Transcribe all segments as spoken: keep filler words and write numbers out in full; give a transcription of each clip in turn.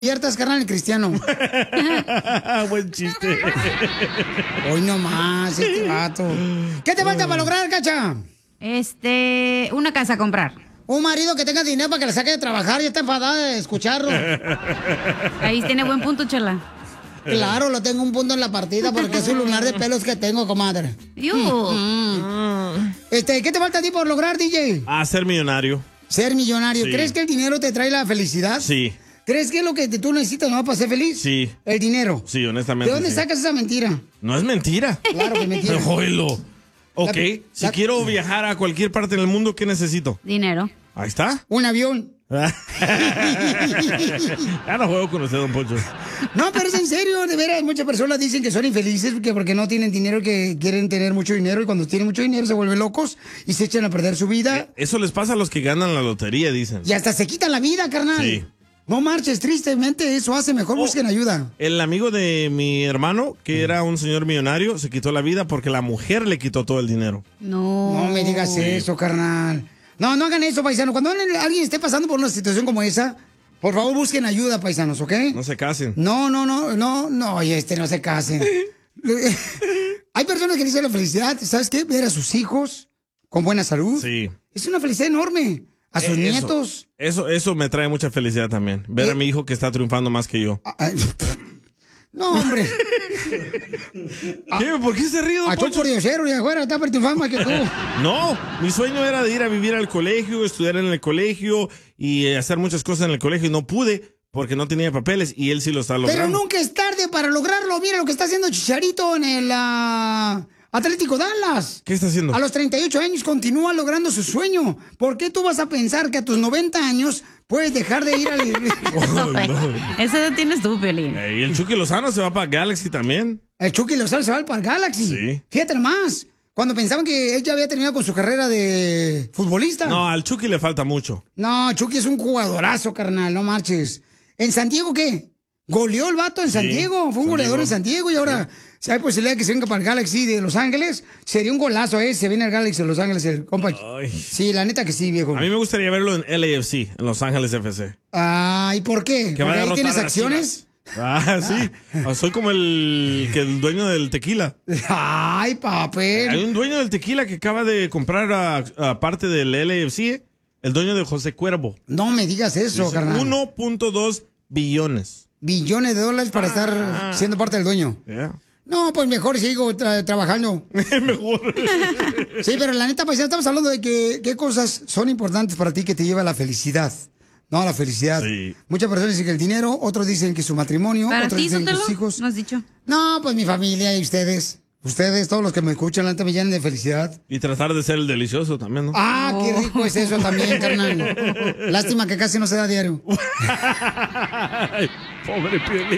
Abiertas, carnal, el cristiano. Buen chiste. Hoy nomás, este vato. ¿Qué te falta para lograr, Cacha? Este, una casa a comprar. Un marido que tenga dinero para que la saque de trabajar y está enfadada de escucharlo. Ahí tiene buen punto, Chela. Claro, lo tengo un punto en la partida porque es un lunar de pelos que tengo, comadre. Yo. Mm. Este, ¿qué te falta a ti por lograr, D J? Ah, ser millonario. Ser millonario. Sí. ¿Crees que el dinero te trae la felicidad? Sí. ¿Crees que es lo que tú necesitas no para ser feliz? Sí. El dinero. Sí, honestamente. ¿De dónde sí. sacas esa mentira? No es mentira. Claro que es mentira. Oílo. Ok, La- si la- quiero viajar a cualquier parte del mundo, ¿qué necesito? Dinero. Ahí está. Un avión. Ya no juego con usted, don Poncho. No, pero es en serio, de veras, muchas personas dicen que son infelices porque, porque no tienen dinero, que quieren tener mucho dinero y cuando tienen mucho dinero se vuelven locos y se echan a perder su vida Eso les pasa a los que ganan la lotería, dicen. y hasta se quitan la vida, carnal. Sí. No marches, tristemente eso hace, mejor Oh. busquen ayuda. El amigo de mi hermano, que era un señor millonario, se quitó la vida porque la mujer le quitó todo el dinero. No. No me digas eso, carnal. No, no hagan eso, paisano. Cuando alguien esté pasando por una situación como esa, por favor busquen ayuda, paisanos, ¿ok? No se casen. No, no, no, no, no, oye, este, no se casen. Hay personas que dicen la felicidad, ¿sabes qué? Ver a sus hijos con buena salud. Sí. Es una felicidad enorme. A sus Eh, eso, nietos. Eso, eso me trae mucha felicidad también. Ver ¿Eh? a mi hijo que está triunfando más que yo. Ay, no, hombre. ¿Qué? ¿Por qué se ríe, don A tú Poncho? por diosero y afuera está triunfando más que tú. No, mi sueño era de ir a vivir al colegio, estudiar en el colegio y eh, hacer muchas cosas en el colegio y no pude porque no tenía papeles y él sí lo está logrando. Pero nunca es tarde para lograrlo. Mira lo que está haciendo Chicharito en el ah, Atlético Dallas. ¿Qué está haciendo? A los treinta y ocho años continúa logrando su sueño. ¿Por qué tú vas a pensar que a tus noventa años puedes dejar de ir al... Oh, no. Esa edad tienes tú, Piolín. Eh, y el Chucky Lozano se va para Galaxy también. El Chucky Lozano se va para el Galaxy. Sí. Fíjate más. Cuando pensaban que él ya había terminado con su carrera de futbolista. No, al Chucky le falta mucho. No, Chucky es un jugadorazo, carnal, no marches. ¿En San Diego qué? Goleó el vato en San Sí, Diego, fue un San goleador Diego. en San Diego y ahora, si hay posibilidad de que se venga para el Galaxy de Los Ángeles, sería un golazo, ¿eh? Se viene al Galaxy de Los Ángeles, el compa. Ay. Sí, la neta que sí, viejo. A mí me gustaría verlo en L A F C, en Los Ángeles F C. Ah, ¿y por qué? Que va a ¿Porque ahí derrotar tienes a las acciones? Ah, sí. Ah, soy como el, que el dueño del tequila. Ay, Hay papel. un dueño del tequila que acaba de comprar a, a parte del L A F C, el dueño de José Cuervo. No me digas eso, Dice, carnal. uno punto dos billones. Billones de dólares para estar siendo parte del dueño. Yeah. No, pues mejor sigo tra- trabajando. Mejor. Sí, pero la neta, pues ya estamos hablando de que qué cosas son importantes para ti que te lleva a la felicidad. No, a la felicidad. Sí. Muchas personas dicen que el dinero, otros dicen que su matrimonio, ¿Para otros ti, dicen que Sotelo? sus hijos. ¿No has dicho? No, pues mi familia y ustedes. Ustedes, todos los que me escuchan, la neta me llenan de felicidad. Y tratar de ser el delicioso también, ¿no? Ah, qué rico es eso también, carnal. Lástima que casi no se da diario. Ay, pobre Piolín.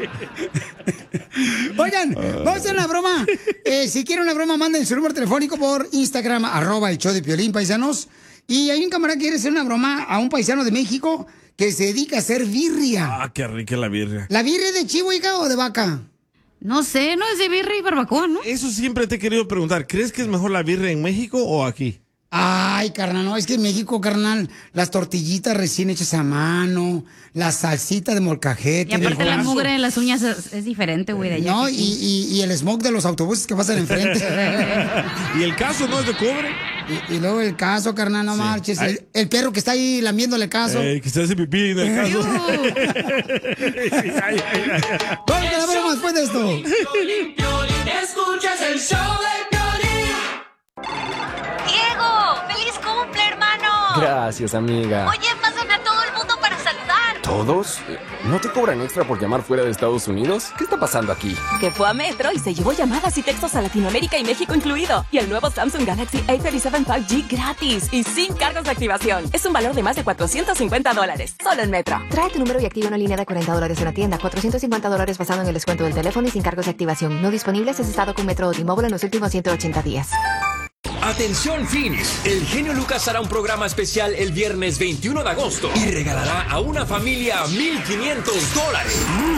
Oigan, vamos a hacer una broma. Eh, si quieren una broma, manden su número telefónico por Instagram, arroba el show de Piolín, paisanos. Y hay un camarada que quiere hacer una broma a un paisano de México que se dedica a hacer birria. Ah, qué rica la birria. ¿La birria es de chivo, hija, o de vaca? No sé, no es de birria y barbacoa, ¿no? Eso siempre te he querido preguntar. ¿Crees que es mejor la birria en México o aquí? Ay, carnal, no, es que en México, carnal, las tortillitas recién hechas a mano, la salsita de molcajete. Y aparte del la brazo. mugre de las uñas es, es diferente, güey, de allá. No, que y, aquí. y, y el smog de los autobuses que pasan enfrente. ¿Y el caso no es de cobre? y, y luego el caso, carnal, no Sí. marches. Ay. El, el perro que está ahí lamiéndole el caso. Eh, que se hace pipí en el caso. Ay, ay, ay. Vamos a la broma después de esto. Piolín, Piolín, escuchas el show de Piolín. ¡Diego! ¡Feliz cumple, hermano! Gracias, amiga. Oye, pasan a todo el mundo para saludar. ¿Todos? ¿No te cobran extra por llamar fuera de Estados Unidos? ¿Qué está pasando aquí? Que fue a Metro y se llevó llamadas y textos a Latinoamérica y México incluido. Y el nuevo Samsung Galaxy A treinta y siete cinco G gratis y sin cargos de activación. Es un valor de más de cuatrocientos cincuenta dólares. Solo en Metro. Trae tu número y activa una línea de cuarenta dólares en la tienda. cuatrocientos cincuenta dólares basado en el descuento del teléfono y sin cargos de activación. No disponibles es estado con Metro o T-Mobile en los últimos ciento ochenta días. Atención Phoenix, el genio Lucas hará un programa especial el viernes veintiuno de agosto y regalará a una familia mil quinientos dólares.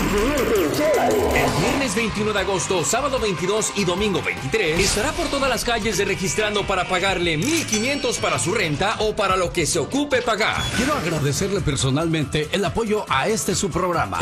El viernes veintiuno de agosto, sábado veintidós y domingo veintitrés estará por todas las calles de registrando para pagarle mil quinientos para su renta o para lo que se ocupe pagar. Quiero agradecerle personalmente el apoyo a este su programa.